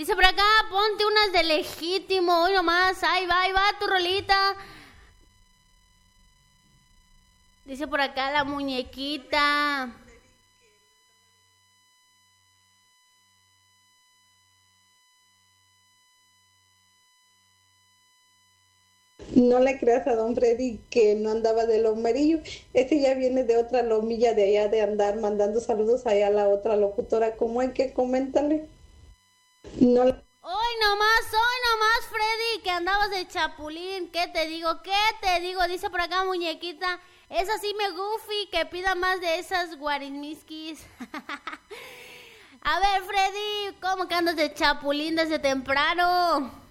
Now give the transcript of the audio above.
Dice por acá, ponte unas de Legítimo, hoy nomás, ahí va tu rolita. Dice por acá la muñequita. No le creas a don Freddy que no andaba de lomerillo. Ese ya viene de otra lomilla de allá de andar mandando saludos allá a la otra locutora. ¿Cómo hay que coméntale? No. Hoy nomás, Freddy, que andabas de chapulín. ¿Qué te digo? Dice por acá muñequita. Es así me goofy, que pida más de esas guarismiskis. A ver, Freddy, ¿cómo que andas de chapulín desde temprano?